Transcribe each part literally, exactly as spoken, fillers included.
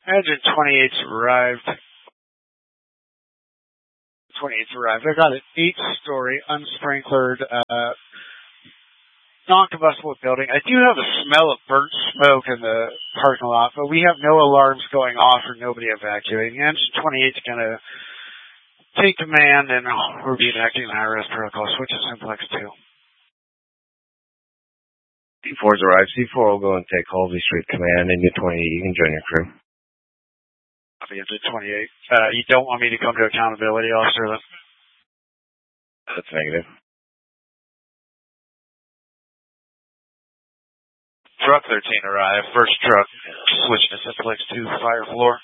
Engine twenty-eight's arrived. twenty-eight's arrived. I got an eight-story, unsprinklered, uh, non-combustible building. I do have a smell of burnt smoke in the parking lot, but we have no alarms going off or nobody evacuating. Engine twenty-eight's going to take command, and oh, we're being acting in high-res protocol. Switch to Simplex two. C four's arrived. C four will go and take Halsey Street command. Engine twenty-eight, you can join your crew. Copy, Engine twenty-eight. Uh, you don't want me to come to accountability, officer? Then? That's negative. Truck thirteen arrived. First truck, switch to Simplex two, fire floor.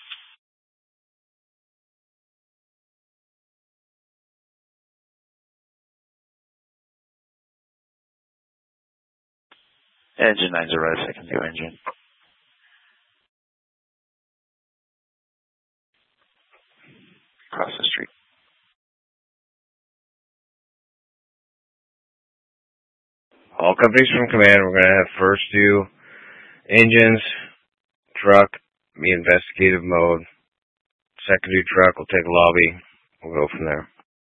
Engine nine's arrived, second new engine. Across the street. All companies from command, we're going to have first do engines, truck, be investigative mode. Second do truck, we'll take lobby. We'll go from there.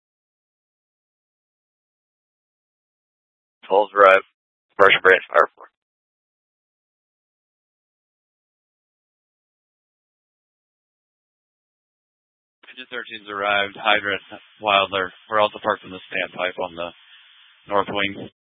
Tolls arrived. First branch, fire floor. Engine thirteen's arrived. Hydrant, Wilder. We're also parked in the standpipe on the north wing.